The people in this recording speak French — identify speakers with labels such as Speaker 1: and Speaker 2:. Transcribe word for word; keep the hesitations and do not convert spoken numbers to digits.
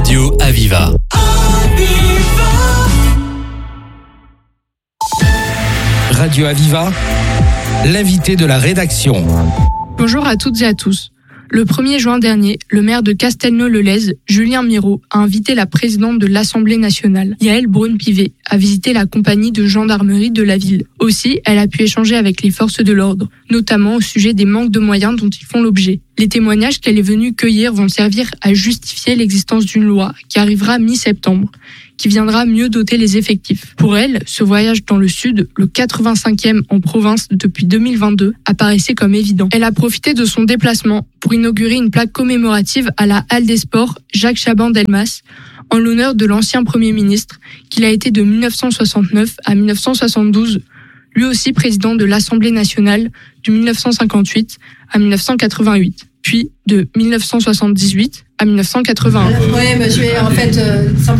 Speaker 1: Radio Aviva. Radio Aviva, l'invité de la rédaction.
Speaker 2: Bonjour à toutes et à tous. Le premier juin dernier, le maire de Castelnau-le-Lez, Julien Miraut, a invité la présidente de l'Assemblée nationale, Yaël Braun-Pivet, à visiter la compagnie de gendarmerie de la ville. Aussi, elle a pu échanger avec les forces de l'ordre, notamment au sujet des manques de moyens dont ils font l'objet. Les témoignages qu'elle est venue cueillir vont servir à justifier l'existence d'une loi qui arrivera mi-septembre, qui viendra mieux doter les effectifs. Pour elle, ce voyage dans le sud, le quatre-vingt-cinquième en province depuis deux mille vingt-deux, apparaissait comme évident. Elle a profité de son déplacement pour inaugurer une plaque commémorative à la Halle des Sports Jacques Chaban-Delmas, en l'honneur de l'ancien Premier ministre, qu'il a été de dix-neuf cent soixante-neuf à dix-neuf cent soixante-douze, lui aussi président de l'Assemblée nationale de dix-neuf cent cinquante-huit à dix-neuf cent quatre-vingt-huit, puis de dix-neuf cent soixante-dix-huit à dix-neuf cent quatre-vingt-un.
Speaker 3: Oui, monsieur, en fait... Euh,